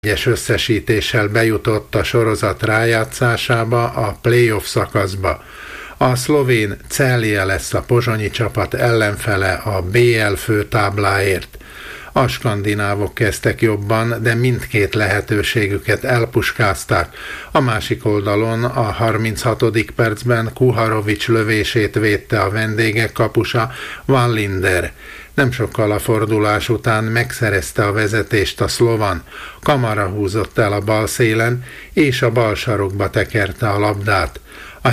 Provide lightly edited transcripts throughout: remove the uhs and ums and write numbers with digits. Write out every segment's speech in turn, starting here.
egyes összesítéssel bejutott a sorozat rájátszásába, a play-off szakaszba. A szlovén Celje lesz a pozsonyi csapat ellenfele a BL főtábláért. A skandinávok kezdtek jobban, de mindkét lehetőségüket elpuskázták. A másik oldalon a 36. percben Kuharovics lövését védte a vendégek kapusa, Wallinder. Nem sokkal a fordulás után megszerezte a vezetést a szlovan. Kamara húzott el a bal szélen, és a bal sarokba tekerte a labdát. A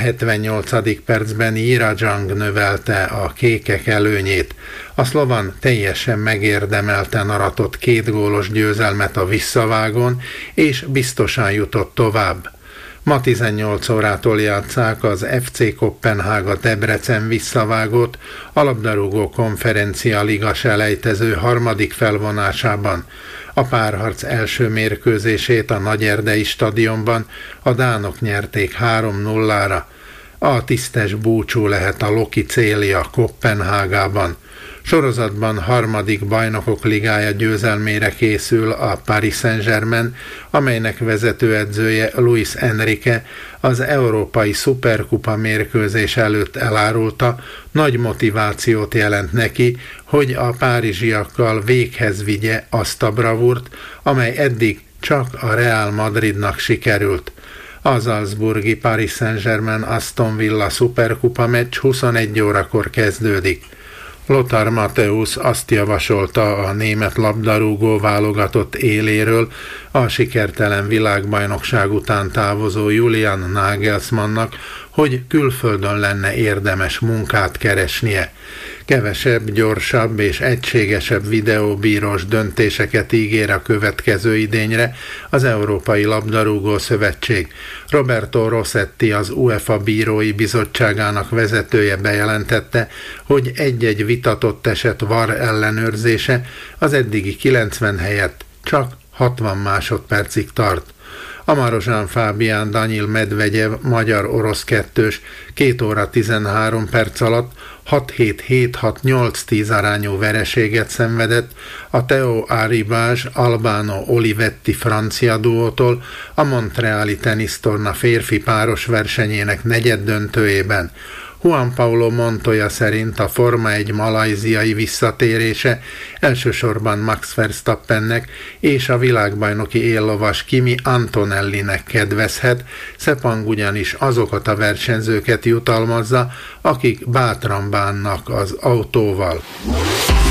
78. percben Jirajang növelte a kékek előnyét. A szlovan teljesen megérdemelten aratott 2 gólos győzelmet a visszavágón, és biztosan jutott tovább. Ma 18 órától játsszák az FC Koppenhága Debrecen visszavágót a labdarúgó konferencia liga selejtező 3. felvonásában. A párharc első mérkőzését a Nagyerdei stadionban a dánok nyerték 3-0-ra. A tisztes búcsú lehet a Loki célja Koppenhágában. Sorozatban 3. bajnokok ligája győzelmére készül a Paris Saint-Germain, amelynek vezetőedzője Luis Enrique az európai szuperkupa mérkőzés előtt elárulta, nagy motivációt jelent neki, hogy a párizsiakkal véghez vigye azt a bravúrt, amely eddig csak a Real Madridnak sikerült. A salzburgi Paris Saint-Germain Aston Villa szuperkupa meccs 21 órakor kezdődik. Lothar Matthäus azt javasolta a német labdarúgó válogatott éléről a sikertelen világbajnokság után távozó Julian Nagelsmannnak, hogy külföldön lenne érdemes munkát keresnie. Kevesebb, gyorsabb és egységesebb videóbírós döntéseket ígér a következő idényre az Európai Labdarúgó Szövetség. Roberto Rossetti, az UEFA Bírói Bizottságának vezetője bejelentette, hogy egy-egy vitatott eset VAR ellenőrzése az eddigi 90 helyett csak 60 másodpercig tart. A Marozsán Fábián Daniil Medvegyev magyar-orosz kettős 2 óra 13 perc alatt 6-7-7-6-8-10 arányú vereséget szenvedett a Theo Arribas Albano Olivetti francia duótól a montreali tenisztorna férfi páros versenyének negyeddöntőjében. Juan Paulo Montoya szerint a Forma 1 malajziai visszatérése elsősorban Max Verstappennek és a világbajnoki éllovas Kimi Antonellinek kedvezhet, Sepang ugyanis azokat a versenyzőket jutalmazza, akik bátran bánnak az autóval.